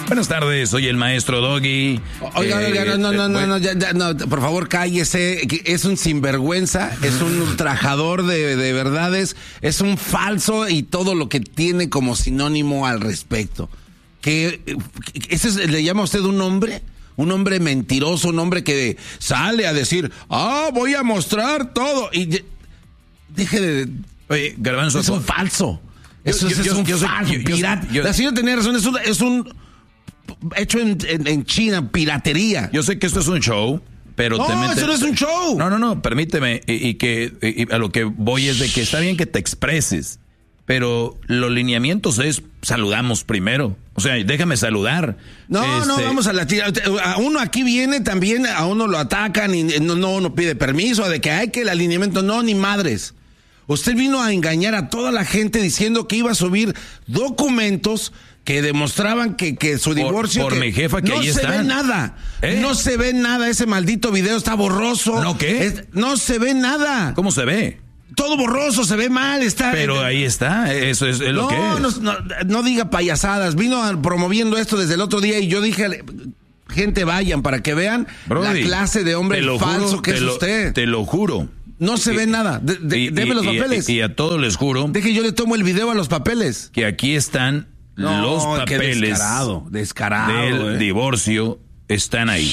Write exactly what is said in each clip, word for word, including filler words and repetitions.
Buenas tardes, soy el maestro Doggy. Oiga, eh, oiga, no, no, no, eh, no, no, ya, ya, no, por favor cállese, es un sinvergüenza, es un ultrajador de, de verdades, es un falso y todo lo que tiene como sinónimo al respecto. Que, ¿ese es, le llama a usted un hombre? Un hombre mentiroso, un hombre que sale a decir, ah, voy a mostrar todo. Y deje de... Oye, Garbanzo, es un falso. Eso yo, es, yo, es un yo, falso, yo, yo, pirata. yo, La señora tenía razón, es un, es un hecho en, en, en China, piratería. Yo sé que esto es un show, pero no, te metes... eso no es un show. No, no, no, permíteme, y, y que y a lo que voy es de que está bien que te expreses, pero los lineamientos es saludamos primero. O sea, déjame saludar. No, este... no, vamos a la tira. A uno aquí viene también, a uno lo atacan y no, no, no pide permiso, de que hay que el alineamiento, no, ni madres. Usted vino a engañar a toda la gente diciendo que iba a subir documentos que demostraban que, que su divorcio... Por, por que mi jefa, que no ahí se están. ve nada. ¿Eh? No se ve nada. Ese maldito video está borroso. ¿No qué? Es, no se ve nada. ¿Cómo se ve? Todo borroso, se ve mal, está... Pero ahí está, eso es, es lo no, que es. No, no, no diga payasadas. Vino a, promoviendo esto desde el otro día y yo dije... Gente, vayan para que vean Brody, la clase de hombre falso juro, que es lo, usted. Te lo juro. No se y, ve nada. De, de, y, deme los y, papeles. Y, y a todos les juro. Deje, yo le tomo el video a los papeles. Que aquí están no, los papeles. Descarado, descarado. Del eh. divorcio están ahí.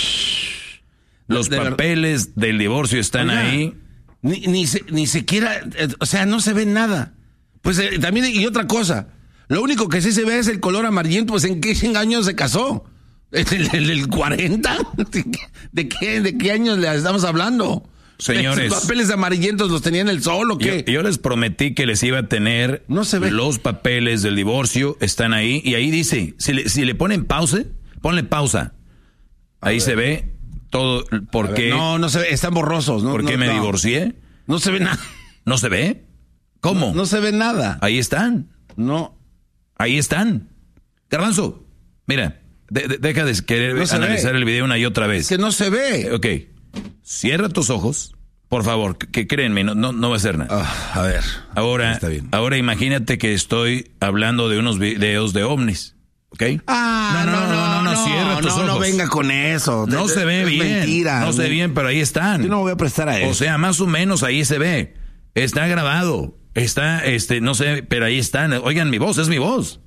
Los de papeles ver... del divorcio están Oiga, ahí. Ni, ni, ni siquiera, eh, o sea, no se ve nada. Pues eh, también, y otra cosa. Lo único que sí se ve es el color amarillento. Pues ¿en qué año se casó? ¿El, el, el cuarenta? ¿De qué, ¿De qué años le estamos hablando? Señores, ¿Esos papeles amarillentos los tenía en el sol o qué? Yo, yo les prometí que les iba a tener no se ve. Los papeles del divorcio, están ahí. Y ahí dice, si le, si le ponen pausa, ponle pausa. A ahí ver. Se ve todo, ¿por qué? No, no se ve, están borrosos. No, ¿Por qué no, me no. divorcié? No se ve nada. ¿No se ve? ¿Cómo? No, no se ve nada. Ahí están. No. Ahí están. Garbanzo, mira, de, de, deja de querer no analizar ve. El video una y otra vez. Es que no se ve. Ok. Cierra tus ojos, por favor, que, que créenme, no, no, no va a ser nada. Oh, a ver. Ahora, está bien. Ahora imagínate que estoy hablando de unos videos de ovnis, ¿ok? Ah, no, no, no, no, no, no cierra tus no, ojos. No venga con eso. No de, se ve es bien. Mentira. No se ve bien, pero ahí están. Yo no me voy a prestar a eso. O sea, más o menos ahí se ve. Está grabado. Está, este, no sé, pero ahí están. Oigan, mi voz, es mi voz.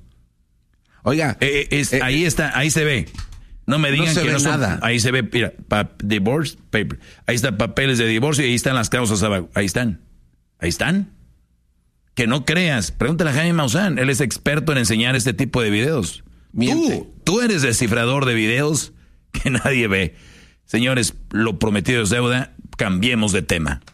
Oiga, eh, es, eh, ahí está, ahí se ve. No me digan no se que ve no son, nada. Ahí se ve, mira, pa, divorce paper. Ahí están papeles de divorcio y ahí están las causas abajo. Ahí están. Ahí están. Que no creas. Pregúntale a Jaime Maussan. Él es experto en enseñar este tipo de videos. Miente. Tú, tú eres descifrador de videos que nadie ve. Señores, lo prometido es deuda. Cambiemos de tema.